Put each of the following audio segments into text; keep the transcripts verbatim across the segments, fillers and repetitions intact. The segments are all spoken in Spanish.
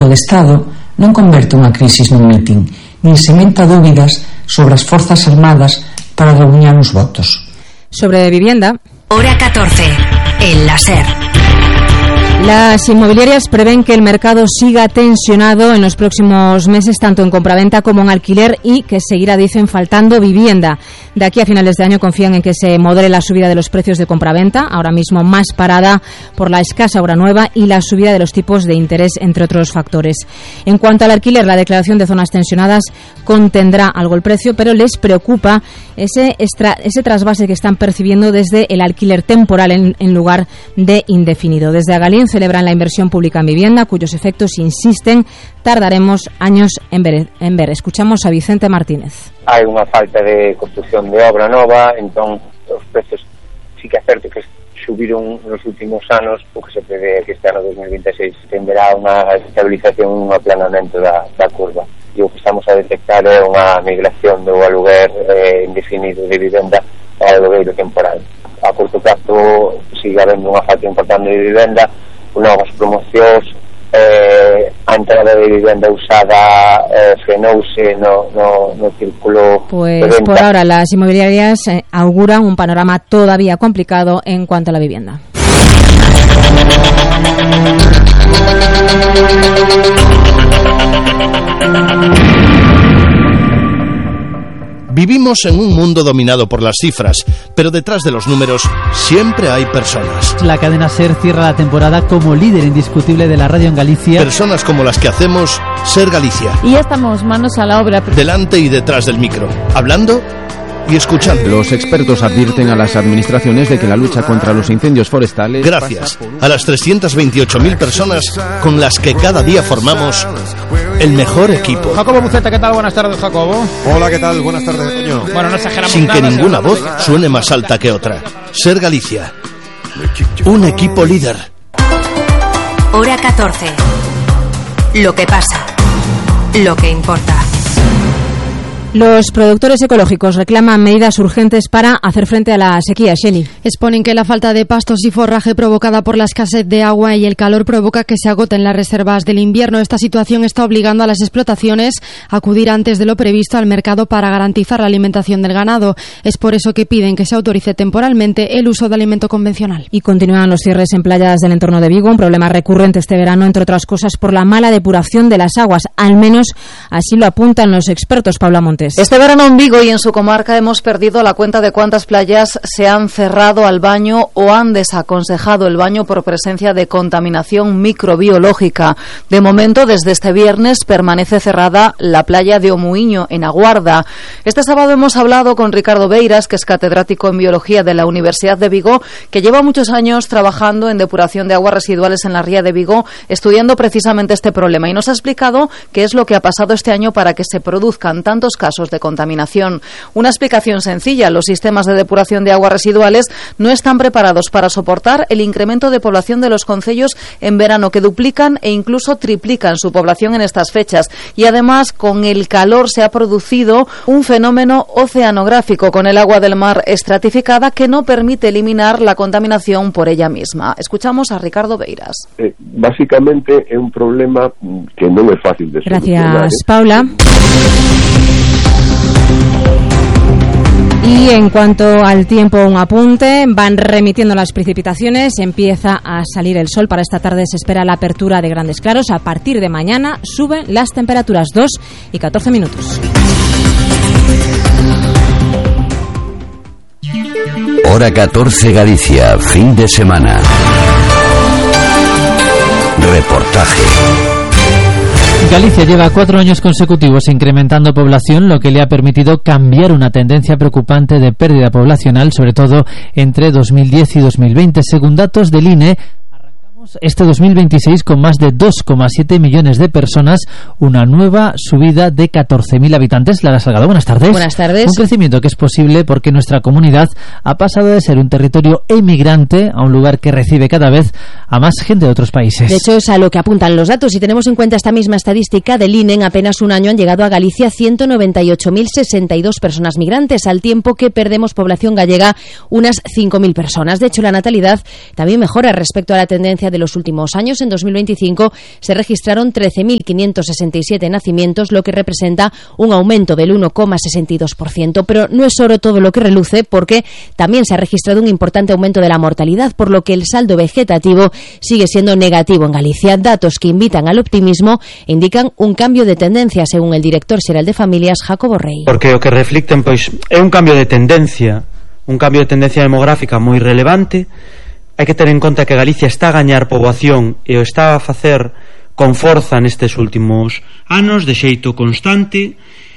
de Estado non converte unha crisis nun mitin, nin sementa dúbidas sobre as forzas armadas para reuniar os votos. Sobre vivienda. Hora catorce, el láser. Las inmobiliarias prevén que el mercado siga tensionado en los próximos meses, tanto en compraventa como en alquiler, y que seguirá, dicen, faltando vivienda. De aquí a finales de año confían en que se modere la subida de los precios de compraventa, ahora mismo más parada por la escasa obra nueva y la subida de los tipos de interés, entre otros factores. En cuanto al alquiler, la declaración de zonas tensionadas contendrá algo el precio, pero les preocupa ese, extra, ese trasvase que están percibiendo desde el alquiler temporal en, en lugar de indefinido. Desde Agalín celebran la inversión pública en vivienda, cuyos efectos, insisten, tardaremos años en ver. En ver. Escuchamos a Vicente Martínez. Hai unha falta de construcción de obra nova, entón os precios sí que é certo que subiron nos últimos anos, porque se prevé que este ano dos mil veintiséis tenderá unha estabilización, un aplanamento da, da curva. E o que estamos a detectar é unha migración do aluguer eh, indefinido de vivenda ao alugueiro temporal. A curto prazo sigue habendo unha falta importante de vivenda, novas promocións, eh, a entrada de vivenda usada eh, frenouse no, no, no círculo pues de venta. Por ahora las inmobiliarias eh, auguran un panorama todavía complicado en cuanto a la vivienda. Vivimos en un mundo dominado por las cifras, pero detrás de los números siempre hay personas. La cadena SER cierra la temporada como líder indiscutible de la radio en Galicia. Personas como las que hacemos SER Galicia. Y ya estamos manos a la obra. Delante y detrás del micro, hablando y escuchando. Los expertos advierten a las administraciones de que la lucha contra los incendios forestales... Gracias a las trescientas veintiocho mil personas con las que cada día formamos el mejor equipo. Jacobo Buceta, ¿qué tal? Buenas tardes, Jacobo. Hola, ¿qué tal? Buenas tardes, Toño. Bueno, no exageramos Sin nada, que ninguna voz nada. suene más alta que otra. SER Galicia. Un equipo líder. Hora catorce. Lo que pasa. Lo que importa. Los productores ecológicos reclaman medidas urgentes para hacer frente a la sequía. Shelley. Exponen que la falta de pastos y forraje provocada por la escasez de agua y el calor provoca que se agoten las reservas del invierno. Esta situación está obligando a las explotaciones a acudir antes de lo previsto al mercado para garantizar la alimentación del ganado. Es por eso que piden que se autorice temporalmente el uso de alimento convencional. Y continúan los cierres en playas del entorno de Vigo, un problema recurrente este verano, entre otras cosas por la mala depuración de las aguas. Al menos así lo apuntan los expertos. Paula Montes. Este verano en Vigo y en su comarca hemos perdido la cuenta de cuántas playas se han cerrado al baño o han desaconsejado el baño por presencia de contaminación microbiológica. De momento, desde este viernes, permanece cerrada la playa de Omuiño, en Aguarda. Este sábado hemos hablado con Ricardo Beiras, que es catedrático en Biología de la Universidad de Vigo, que lleva muchos años trabajando en depuración de aguas residuales en la ría de Vigo, estudiando precisamente este problema. Y nos ha explicado qué es lo que ha pasado este año para que se produzcan tantos casos de contaminación. Una explicación sencilla: los sistemas de depuración de aguas residuales no están preparados para soportar el incremento de población de los concellos en verano, que duplican e incluso triplican su población en estas fechas. Y además, con el calor se ha producido un fenómeno oceanográfico, con el agua del mar estratificada, que no permite eliminar la contaminación por ella misma. Escuchamos a Ricardo Beiras. Eh, básicamente é un problema que non é fácil de solucionar. Gracias, Paula. Y en cuanto al tiempo, un apunte: van remitiendo las precipitaciones, empieza a salir el sol. Para esta tarde se espera la apertura de grandes claros. A partir de mañana suben las temperaturas, dos y catorce minutos. Hora catorce Galicia, fin de semana. Reportaje. Galicia lleva cuatro años consecutivos incrementando población, lo que le ha permitido cambiar una tendencia preocupante de pérdida poblacional, sobre todo entre dos mil diez y dos mil veinte. Según datos del I N E, este dos mil veintiséis con más de dos coma siete millones de personas, una nueva subida de catorce mil habitantes. Lara Salgado, buenas tardes. Buenas tardes. Un crecimiento que es posible porque nuestra comunidad ha pasado de ser un territorio emigrante a un lugar que recibe cada vez a más gente de otros países. De hecho, es a lo que apuntan los datos. Si tenemos en cuenta esta misma estadística del I N E, en apenas un año han llegado a Galicia ciento noventa y ocho mil sesenta y dos personas migrantes, al tiempo que perdemos población gallega unas cinco mil personas. De hecho, la natalidad también mejora respecto a la tendencia de de los últimos años. En dos mil veinticinco se registraron trece mil quinientos sesenta y siete nacimientos, lo que representa un aumento del uno coma sesenta y dos por ciento. Pero no es oro todo lo que reluce, porque también se ha registrado un importante aumento de la mortalidad, por lo que el saldo vegetativo sigue siendo negativo en Galicia. Datos que invitan al optimismo e indican un cambio de tendencia, según el director xeral de Familias, Jacobo Rey. Porque o que reflicten pois é un cambio de tendencia, un cambio de tendencia demográfica moi relevante. Hai que ter en conta que Galicia está a gañar poboación e o está a facer con forza nestes últimos anos, de xeito constante,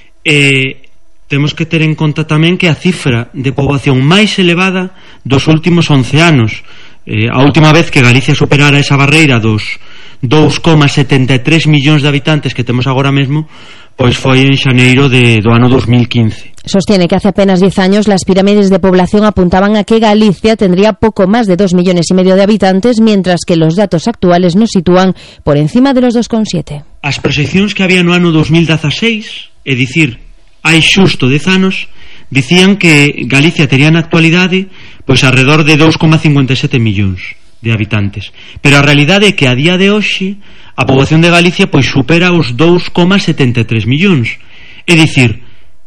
e temos que ter en conta tamén que a cifra de poboación máis elevada dos últimos once anos, eh, a última vez que Galicia superara esa barreira dos dous coma setenta e tres millóns de habitantes que temos agora mesmo, pois foi en xaneiro de, do ano dos mil quince. Sostiene que hace apenas diez años las pirámides de población apuntaban a que Galicia tendría poco más de dos millones y medio de habitantes, mientras que los datos actuales nos sitúan por encima de los dos coma siete. As proxeccións que había no ano dos mil dieciséis, é dicir, hai xusto dez anos, dicían que Galicia tería na actualidade pois alrededor de dous coma cincuenta e sete millóns de habitantes, pero a realidade é que a día de hoxe a poboación de Galicia pois supera os dous coma setenta e tres millóns, é dicir,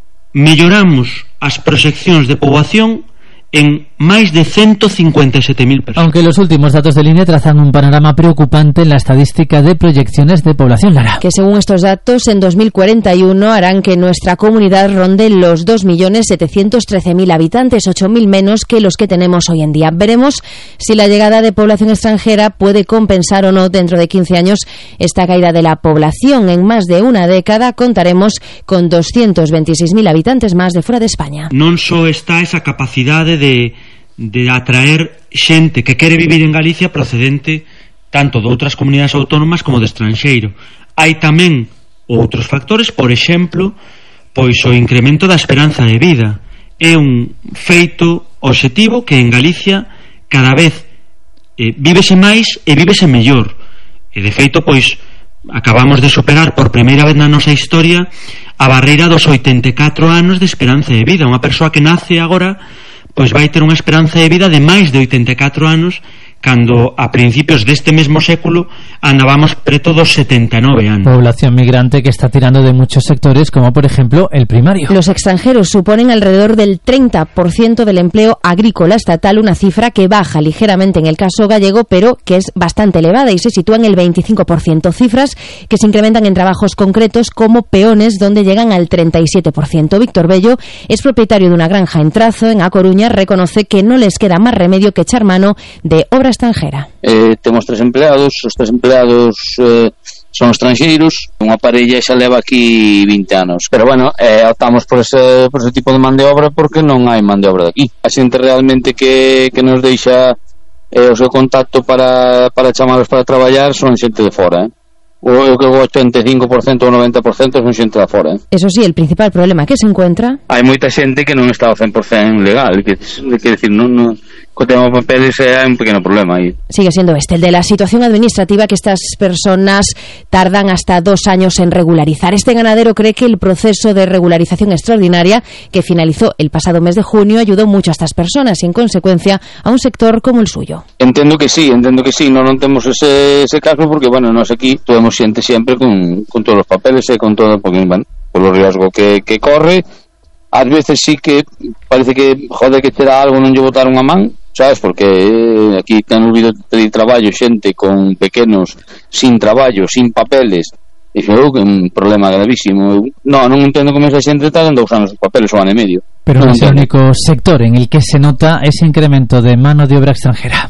melloramos as proxeccións de poboación en máis de ciento cincuenta y siete mil personas. Aunque los últimos datos del I N E trazan un panorama preocupante en la estadística de proyecciones de población, Lara. Que según estos datos, en dos mil cuarenta y uno harán que nuestra comunidad ronde los dos millones setecientos trece mil habitantes, ocho mil menos que los que tenemos hoy en día. Veremos si la llegada de población extranjera puede compensar o no dentro de quince años esta caída de la población. En más de una década contaremos con doscientos veintiséis mil habitantes más de fuera de España. Non só está esa capacidade de De, de atraer xente que quere vivir en Galicia procedente tanto de outras comunidades autónomas como de estranxeiro. Hai tamén outros factores, por exemplo, pois o incremento da esperanza de vida. É un feito obxectivo que en Galicia cada vez eh, vívese máis e vívese mellor. E de feito, pois, acabamos de superar por primeira vez na nosa historia a barreira dos oitenta e catro anos de esperanza de vida. Unha persoa que nace agora pois vai ter unha esperanza de vida de máis de oitenta e catro anos, cando a principios deste mesmo século andábamos preto dos setenta y nueve anos. Población migrante que está tirando de muchos sectores, como por ejemplo el primario. Los extranjeros suponen alrededor del treinta por ciento del empleo agrícola estatal, una cifra que baja ligeramente en el caso gallego, pero que es bastante elevada y se sitúa en el veinticinco por ciento. Cifras que se incrementan en trabajos concretos como peones, donde llegan al treinta y siete por ciento. Víctor Bello es propietario de una granja en Trazo, en A Coruña. Reconoce que no les queda más remedio que echar mano de obra extranjera. Eh, temos tres empleados, os tres empleados eh, son estranxeiros, unha parella xa leva aquí vinte anos, pero bueno, eh, optamos por ese, por ese tipo de man de obra porque non hai man de obra daqui. A xente realmente que, que nos deixa eh, o seu contacto para, para chamalos para traballar son xente de fora, eh. O que o ochenta y cinco por ciento ou noventa por ciento son xente de fora, eh. Eso sí, el principal problema que se encuentra, hai moita xente que non está ao cen por cento legal, que, que decir, non, non, co tema de papeles hai un pequeno problema aí. Sigue siendo este, el de la situación administrativa, que estas personas tardan hasta dos años en regularizar. Este ganadero cree que el proceso de regularización extraordinaria que finalizó el pasado mes de junio ayudó mucho a estas personas y en consecuencia a un sector como el suyo. Entendo que sí, entendo que sí, non, non temos ese, ese caso porque, bueno, nós aquí tuvemos xente sempre con, con todos os papeles e con todo, porque, bueno, por o riesgo que, que corre, ás veces sí que parece que, joder, que te dá algo non lle botaron a man, sabes, porque eh, aquí ten olvido pedir traballo xente con pequenos, sin traballo, sin papeles, e xo, que é un problema gravísimo. No, non entendo como esa xente está dando usando os papeles o ano e medio. Pero non no es el único sector en el que se nota ese incremento de mano de obra extranjera.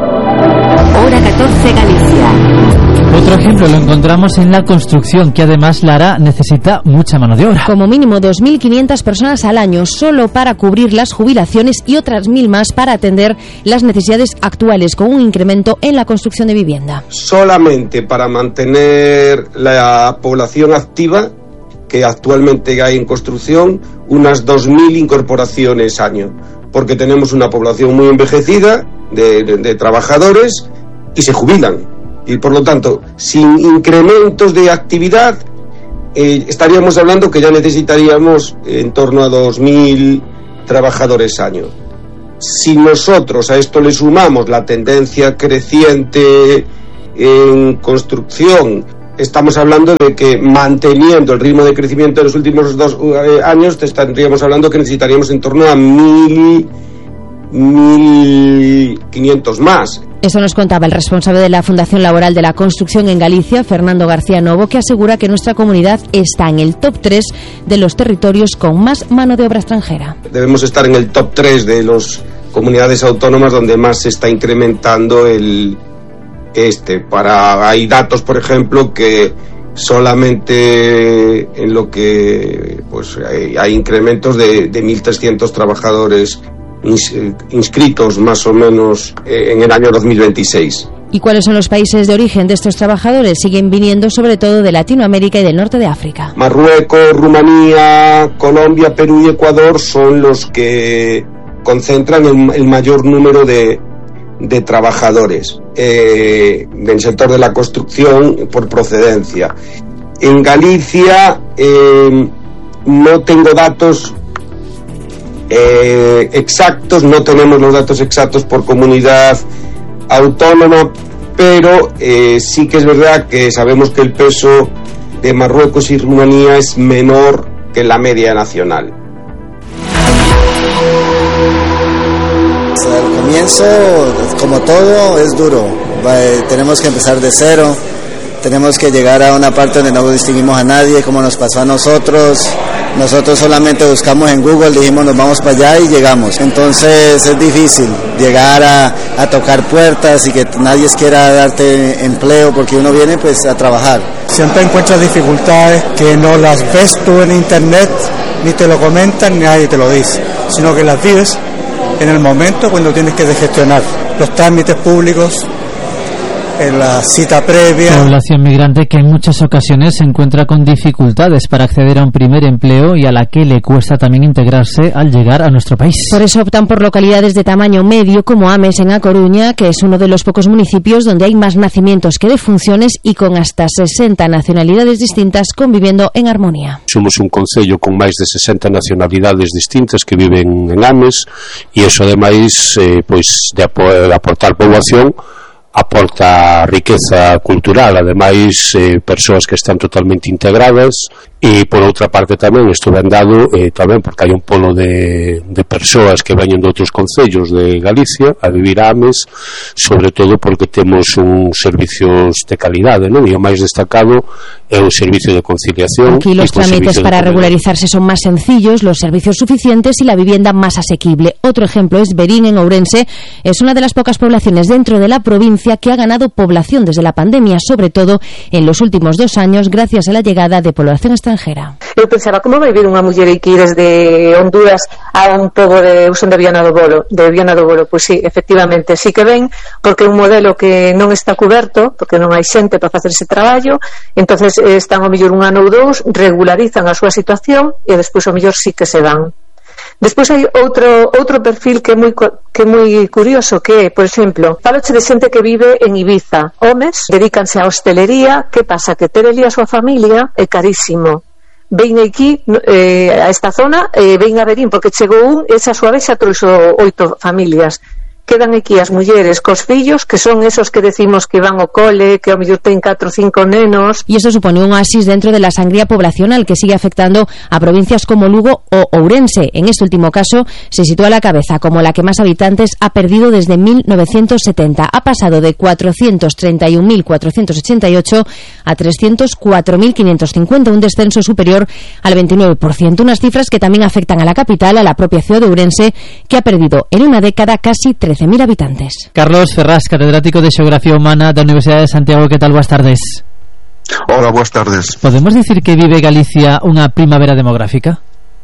Hora catorce Galicia. Otro ejemplo lo encontramos en la construcción, que además, Lara, necesita mucha mano de obra. Como mínimo dos mil quinientas personas al año solo para cubrir las jubilaciones y otras mil más para atender las necesidades actuales, con un incremento en la construcción de vivienda. Solamente para mantener la población activa, que actualmente hay en construcción, unas dos mil incorporaciones año, porque tenemos una población muy envejecida de, de, de trabajadores y se jubilan. Y por lo tanto, sin incrementos de actividad, eh, estaríamos hablando que ya necesitaríamos en torno a dos mil trabajadores año. Si nosotros a esto le sumamos la tendencia creciente en construcción, estamos hablando de que manteniendo el ritmo de crecimiento de los últimos dos eh, años, estaríamos hablando que necesitaríamos en torno a mil, mil quinientos más. Eso nos contaba el responsable de la Fundación Laboral de la Construcción en Galicia, Fernando García Novo, que asegura que nuestra comunidad está en el top tres de los territorios con más mano de obra extranjera. Debemos estar en el top tres de las comunidades autónomas donde más se está incrementando el este. Para hay datos, por ejemplo, que solamente en lo que pues hay, hay incrementos de, de mil trescientos trabajadores inscritos más o menos en el año dos mil veintiséis. ¿Y cuáles son los países de origen de estos trabajadores? Siguen viniendo sobre todo de Latinoamérica y del norte de África. Marruecos, Rumanía, Colombia, Perú y Ecuador son los que concentran el, el mayor número de, de trabajadores eh, del sector de la construcción por procedencia. En Galicia eh, no tengo datos Eh, exactos, no tenemos los datos exactos por comunidad autónoma, pero eh, sí que es verdad que sabemos que el peso de Marruecos y Rumanía es menor que la media nacional. Al comienzo, como todo, es duro. Tenemos que empezar de cero, tenemos que llegar a una parte donde no distinguimos a nadie, como nos pasó a nosotros. Nosotros solamente buscamos en Google, dijimos nos vamos para allá y llegamos. Entonces es difícil llegar a, a tocar puertas y que nadie quiera darte empleo porque uno viene pues a trabajar. Siempre encuentras dificultades que no las ves tú en internet, ni te lo comentan, ni nadie te lo dice, sino que las vives en el momento cuando tienes que gestionar los trámites públicos, en la cita previa. Población migrante que en muchas ocasiones se encuentra con dificultades para acceder a un primer empleo y a la que le cuesta también integrarse al llegar a nuestro país. Por eso optan por localidades de tamaño medio como Ames en A Coruña, que es uno de los pocos municipios donde hay más nacimientos que defunciones y con hasta sesenta nacionalidades distintas conviviendo en armonía. Somos un concello con máis de sesenta nacionalidades distintas que viven en Ames e iso ademais eh, pois de aportar poboación aporta riqueza cultural, ademais eh, persoas que están totalmente integradas e por outra parte tamén isto ben dado eh, tamén porque hai un polo de, de persoas que veñen de outros concellos de Galicia a vivir a Ames, sobre todo porque temos un servicios de calidade, non? E o máis destacado é o servicio de conciliación. Aquí los trámites para regularizarse son más sencillos, los servicios suficientes y la vivienda más asequible. Otro ejemplo es Berín en Ourense, es una de las pocas poblaciones dentro de la provincia que ha ganado población desde la pandemia, sobre todo en los últimos dos años gracias a la llegada de población extranjera. Eu pensaba, como vai vir unha muller aquí desde Honduras a un pobo de Usón de Viana do Bolo, de Viana do Bolo? Pois sí, efectivamente, sí que ven, porque é un modelo que non está cuberto, porque non hai xente para facer ese traballo, entonces eh, están ao mellor un ano ou dous, regularizan a súa situación e despois ao mellor sí que se van. Despois hai outro outro perfil que é moi que é moi curioso, que é, por exemplo, faloche de xente que vive en Ibiza, homes, dedícanse á hostelería. Que pasa? Que ter ali a súa familia é carísimo. Vein aquí eh, a esta zona, eh, vein a Berín porque chegou un, esa súa vez xa trouxo oito familias. Quedan aquí as mulleres cos fillos, que son esos que decimos que van ao cole, que ao mellor ten catro ou cinco nenos. Y esto supone un oasis dentro de la sangría poblacional que sigue afectando a provincias como Lugo o Ourense. En este último caso se sitúa a la cabeza como la que más habitantes ha perdido desde mil novecientos setenta. Ha pasado de cuatrocientos treinta y un mil cuatrocientos ochenta y ocho a trescientos cuatro mil quinientos cincuenta, un descenso superior al veintinueve por ciento. Unas cifras que también afectan a la capital, a la propia ciudad de Ourense, que ha perdido en una década casi trece mil habitantes. Carlos Ferraz, catedrático de Xeografía Humana da Universidade de Santiago, que tal? Boas tardes. Hola, boas tardes. Podemos dicir que vive Galicia unha primavera demográfica?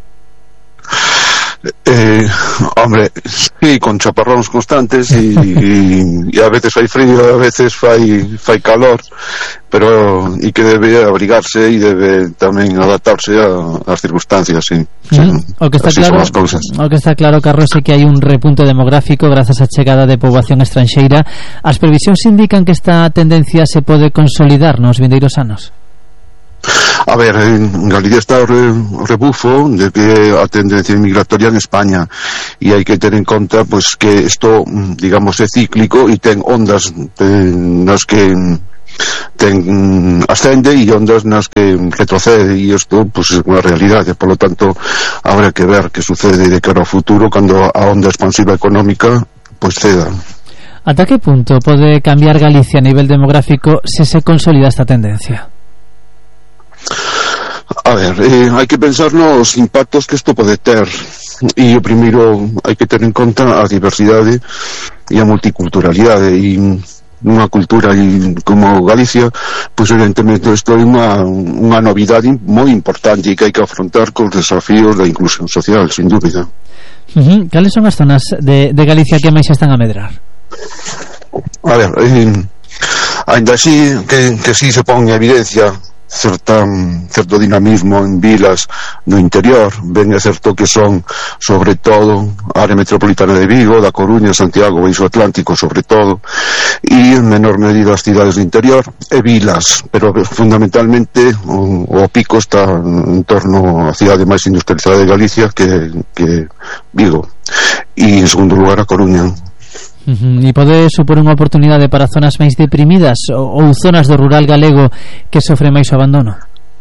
Eh, hombre, sí, con chaparróns constantes e, e, e a veces fai frío, a veces fai fai calor, pero e que debe abrigarse e debe tamén adaptarse ás circunstancias, sí. sí. O que está claro, o que está claro, Carlos, é que hai un repunte demográfico grazas á chegada de poboación estranxeira. As previsións indican que esta tendencia se pode consolidar nos vindeiros anos. A ver, en Galicia está o, re, o rebufo de que a tendencia migratoria en España, e hai que ter en conta pues que isto, digamos, é cíclico e ten ondas ten, nas que ten ascende e ondas nas que retrocede, e isto pues é unha realidade. Por lo tanto, habrá que ver que sucede de cara ao futuro cando a onda expansiva económica pues ceda. ¿Ata que punto pode cambiar Galicia a nivel demográfico se se consolida esta tendencia? A ver, eh, hai que pensar nos impactos que isto pode ter, e o primeiro hai que ter en conta a diversidade e a multiculturalidade, e nunha cultura como Galicia, pois evidentemente isto é unha, unha novidade moi importante e que hai que afrontar cos desafíos da inclusión social, sin dúbida. Uh-huh. Cales son as zonas de, de Galicia que máis están a medrar? A ver, eh, ainda así que, que sí se pon en evidencia certa, certo dinamismo en vilas no interior. Ben é certo que son sobre todo a área metropolitana de Vigo, da Coruña, Santiago, o Eixo Atlántico sobre todo, e en menor medida as cidades do interior e vilas, pero fundamentalmente o, o pico está en torno á cidade máis industrializada de Galicia, que, que Vigo, e en segundo lugar a Coruña. Uh-huh. E pode supor unha oportunidade para zonas máis deprimidas ou, ou zonas do rural galego que sofre máis o abandono?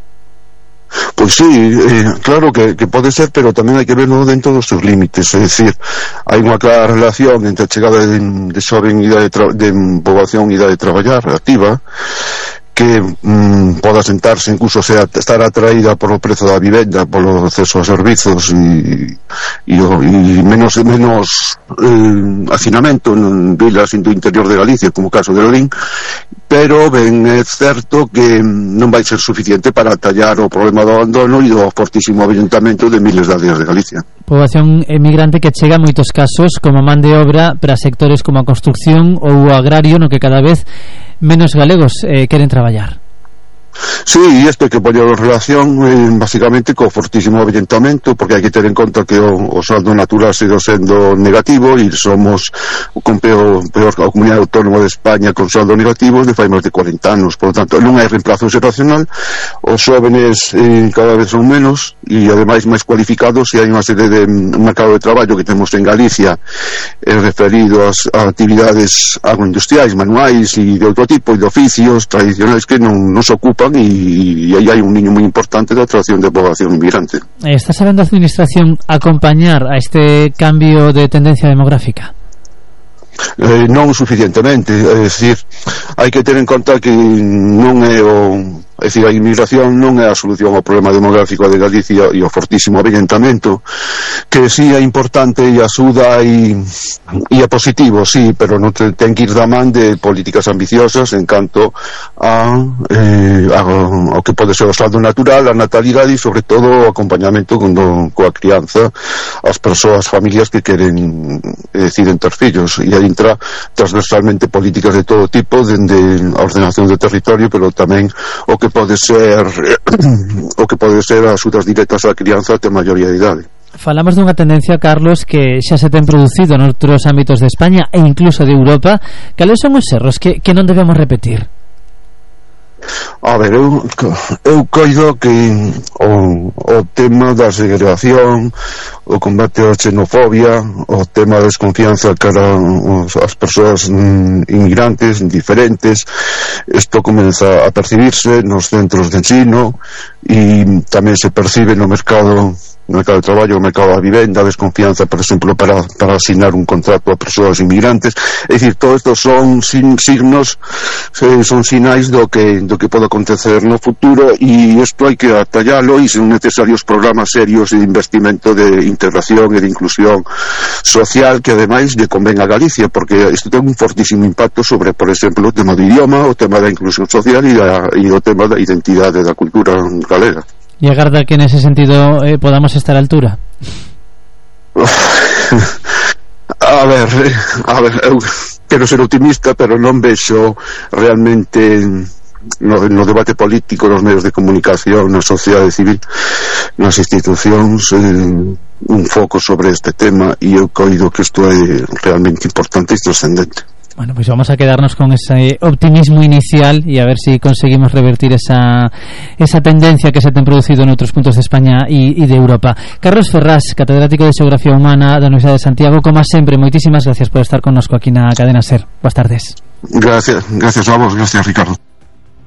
Pois sí, eh, claro que, que pode ser, pero tamén hai que verlo dentro dos seus límites. É dicir, hai unha clara relación entre a chegada de, de xoven idade de, de poboación e idade de traballar activa, que mm, poda sentarse, incluso sea, estar atraída polo prezo da vivenda, polo acceso a servizos e, e, e menos menos eh, hacinamento en vilas do interior de Galicia, como o caso de Lalín, pero ben é certo que non vai ser suficiente para atallar o problema do abandono e do fortísimo avellentamento de miles de aldeas de Galicia. Poboación emigrante que chega en moitos casos como man de obra para sectores como a construcción ou o agrario, no que cada vez menos galegos eh, queren traballar. Sí, e isto hai que poñer en relación eh, basicamente co fortísimo avellentamento, porque hai que ter en conta que o, o saldo natural sigue sendo negativo e somos con peor, peor a comunidade autónoma de España con saldo negativo de fai máis de cuarenta anos. Por lo tanto, non hai reemplazo xeracional, os jóvenes eh, cada vez son menos e ademais máis cualificados, e hai unha serie de un mercado de traballo que temos en Galicia eh, referido ás a actividades agroindustriais, manuais e de outro tipo, e de oficios tradicionais que non, non se ocupan, y, y ahí hay un niño muy importante de atracción de población inmigrante. ¿Está sabiendo la administración acompañar a este cambio de tendencia demográfica? Eh, non suficientemente, é dicir, hai que ter en conta que non é o, é dicir, a inmigración non é a solución ao problema demográfico de Galicia e o fortísimo avellentamento, que sí é importante e axuda e, e é positivo, sí, pero non te, ten que ir da man de políticas ambiciosas en canto a, eh, a ao que pode ser o saldo natural, a natalidade e sobre todo o acompañamento con, do, coa crianza as persoas, familias que queren eh, deciden ter fillos, e aí entra transversalmente políticas de todo tipo, dende a ordenación do territorio, pero tamén o que pode ser o que pode ser as axudas directas á crianza até maioría de idade. Falamos dunha tendencia, Carlos, que xa se ten producido noutros ámbitos de España e incluso de Europa. Cales son os erros que, que non debemos repetir? A ver, eu, eu coido que o, o tema da segregación, o combate á xenofobia, o tema da desconfianza cara ás persoas mm, inmigrantes diferentes, isto comeza a percibirse nos centros de ensino e tamén se percibe no mercado no mercado de traballo, no mercado da vivenda, desconfianza, por exemplo, para, para asignar un contrato a persoas inmigrantes. É dicir, todo isto son sin, signos, son sinais do que, do que pode acontecer no futuro, e isto hai que atallalo, e son necesarios programas serios de investimento de integración e de inclusión social, que ademais lle conven a Galicia, porque isto ten un fortísimo impacto sobre, por exemplo, o tema do idioma, o tema da inclusión social e, a, e o tema da identidade da cultura galega. ¿Y agarda que en ese sentido eh, podamos estar a altura? A ver, a ver, eu quero ser optimista, pero non vexo realmente no, no debate político, nos medios de comunicación, na sociedade civil, nas institucións, eh, un foco sobre este tema, e eu coido que isto é realmente importante e trascendente. Bueno, pues vamos a quedarnos con ese optimismo inicial y a ver si conseguimos revertir esa esa tendencia que se ha producido en otros puntos de España y, y de Europa. Carlos Ferrás, catedrático de Xeografía Humana da Universidade de Santiago, como sempre, moitísimas gracias por estar connosco aquí na Cadena SER. Boas tardes. Gracias, gracias a vos, gracias Ricardo.